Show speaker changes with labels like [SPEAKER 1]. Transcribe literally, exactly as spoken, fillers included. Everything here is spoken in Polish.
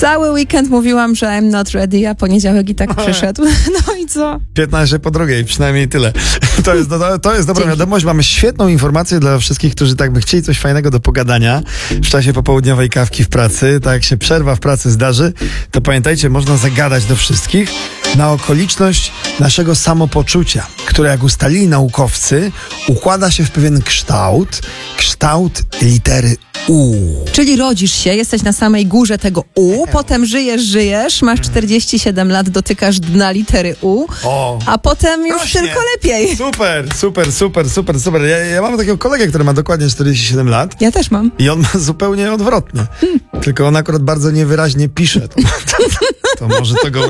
[SPEAKER 1] Cały weekend mówiłam, że I'm not ready, a poniedziałek i tak przyszedł. No i co?
[SPEAKER 2] piętnaście po drugiej, przynajmniej tyle. To jest, to, to jest dobra
[SPEAKER 1] Dzięki.
[SPEAKER 2] wiadomość. Mamy świetną informację dla wszystkich, którzy tak by chcieli coś fajnego do pogadania w czasie popołudniowej kawki w pracy. Tak jak się przerwa w pracy zdarzy, to pamiętajcie, można zagadać do wszystkich na okoliczność naszego samopoczucia, które, jak ustalili naukowcy, układa się w pewien kształt, kształt litery U.
[SPEAKER 1] Czyli rodzisz się, jesteś na samej górze tego U, potem żyjesz, żyjesz, masz czterdzieści siedem lat, dotykasz dna litery U,
[SPEAKER 2] O.
[SPEAKER 1] a potem już
[SPEAKER 2] Rośnie.
[SPEAKER 1] tylko lepiej.
[SPEAKER 2] Super, super, super, super, super. Ja, ja mam takiego kolegę, który ma dokładnie czterdzieści siedem lat.
[SPEAKER 1] Ja też mam.
[SPEAKER 2] I on ma zupełnie odwrotnie. Tylko on akurat bardzo niewyraźnie pisze. To, to, to może to go